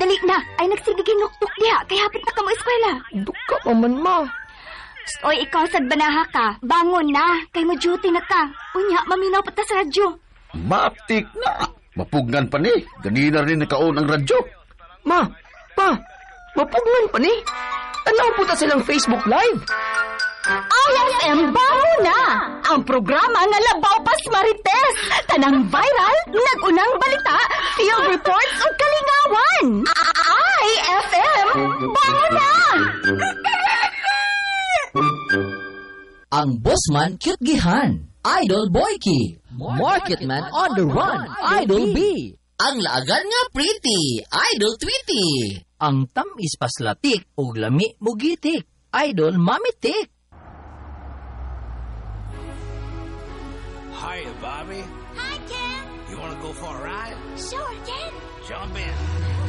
dali na. Ay nagsigiging nuktuk diha, kay hapit na ka mo eskwela. Duka pa man, ma. Oy, ikaw sad banaha ka. Bangon na, kay mo duty na ka. Unya, maminaw pa ta sa radyo. Matik na. Mapugnan pa ni. Ganina rin nakaon ang radyo. Ma, pa, mapugnan pa ni. Tanaw po ta silang Facebook Live. IFM Bango na! Ang programa nga Labaw Pas Marites. Tanang viral, nagunang balita, field reports o kalingawan. IFM Bango na! Ang bossman cute gihan, Idol Boyki. Marketman on the run, Idol B. Ang laagan nga pretty, Idol Tweety. Ang tamis paslatik o lami mugitik, Idol Mamitik. Hiya, Bobby. Hi, Ken. You want to go for a ride? Sure, Ken. Jump in.